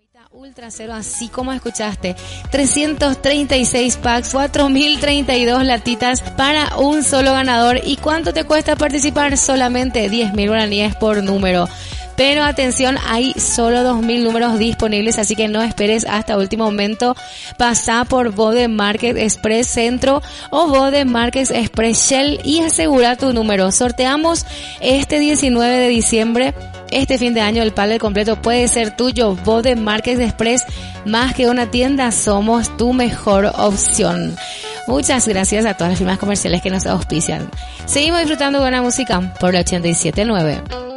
Ultra Cero, así como escuchaste, 336 packs, 4032 latitas para un solo ganador. ¿Y cuánto te cuesta participar? Solamente 10.000 guaraníes por número. Pero atención, hay solo 2.000 números disponibles, así que no esperes hasta último momento. Pasá por Bode Market Express Centro o Bode Market Express Shell y asegura tu número. Sorteamos este 19 de diciembre. Este fin de año el pádel completo puede ser tuyo. Bode Market Express, más que una tienda, somos tu mejor opción. Muchas gracias a todas las firmas comerciales que nos auspician. Seguimos disfrutando buena música por la 87.9.